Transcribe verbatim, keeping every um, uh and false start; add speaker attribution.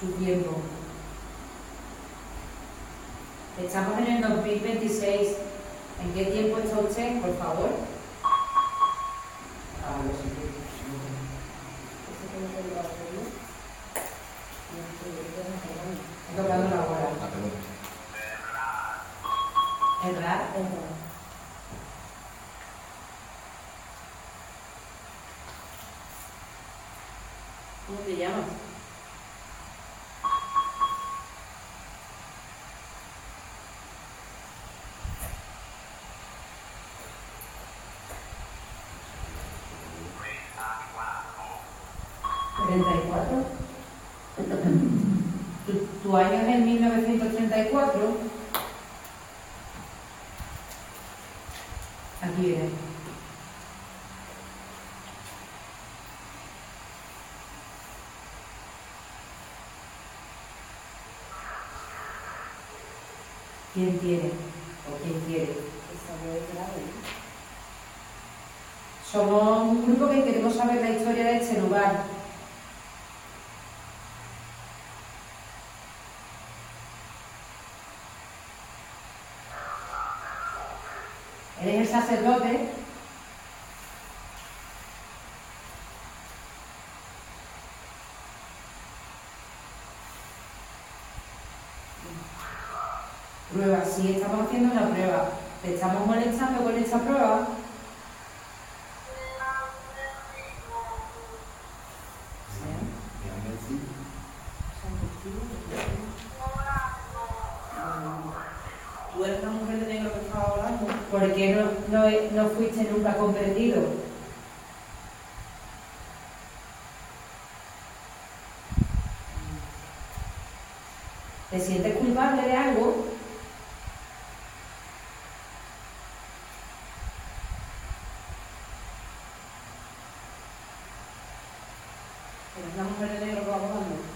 Speaker 1: su tiempo. Estamos en el dos mil veintiséis. ¿En qué tiempo está usted, por favor? A ver si he tocado la hora. ¿Errar? ¿Cómo te llamas? ¿treinta y cuatro? ¿Tu, tu año es en mil novecientos treinta y cuatro? Aquí viene. ¿Quién tiene? ¿O quién quiere? Somos un grupo que queremos saber la historia de este lugar. ¿Eres el sacerdote? Prueba, sí, estamos haciendo una prueba. ¿Te estamos molestando con esta prueba? ¿Tú eres la mujer de negro que estaba hablando? ¿Por qué no, no, no fuiste nunca comprendido? ¿Te sientes culpable de algo? ¿Eres la mujer de negro que va hablando?